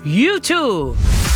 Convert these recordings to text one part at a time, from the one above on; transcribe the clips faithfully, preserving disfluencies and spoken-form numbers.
You too.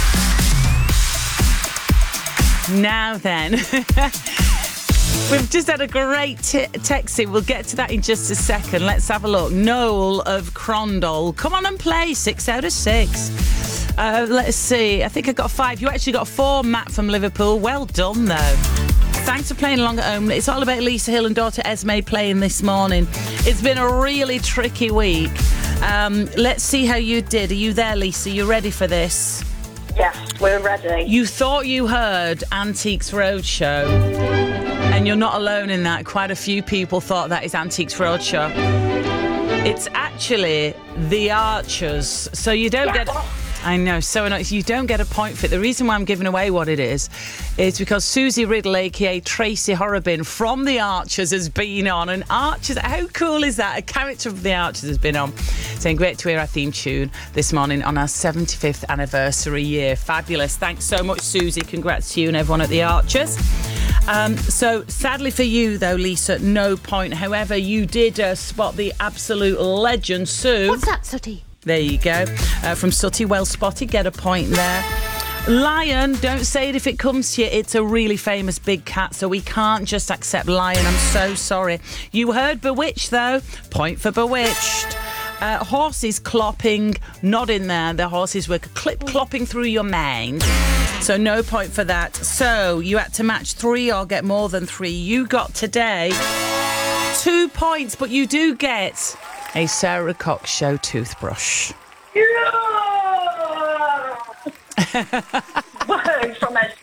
Now then, we've just had a great t- text in. We'll get to that in just a second. Let's have a look. Noel of Crondall. Come on and play. Six out of six. Uh, let's see. I think I got five. You actually got four, Matt from Liverpool. Well done, though. Thanks for playing along at home. It's all about Lisa Hill and daughter Esme playing this morning. It's been a really tricky week. Um, let's see how you did. Are you there, Lisa? You ready for this? Yes, we're ready. You thought you heard Antiques Roadshow, and you're not alone in that. Quite a few people thought that is Antiques Roadshow. It's actually The Archers, so you don't Yeah. get... I know, so annoying. You don't get a point for it. The reason why I'm giving away what it is is because Susie Riddle, a k a. Tracy Horrobin from The Archers, has been on. And Archers, how cool is that? A character of The Archers has been on. Saying great to hear our theme tune this morning on our seventy-fifth anniversary year. Fabulous. Thanks so much, Susie. Congrats to you and everyone at The Archers. Um, so, sadly for you, though, Lisa, no point. However, you did uh, spot the absolute legend, Sue. What's that, Sooty? There you go. Uh, from Sooty, well spotted. Get a point there. Lion, don't say it if it comes to you. It's a really famous big cat, so we can't just accept Lion. I'm so sorry. You heard Bewitched, though. Point for Bewitched. Uh, horses clopping, not in there. The horses were clip clopping through your mind. So no point for that. So you had to match three or get more than three. You got today two points, but you do get a Sarah Cox Show toothbrush. Yeah! Word from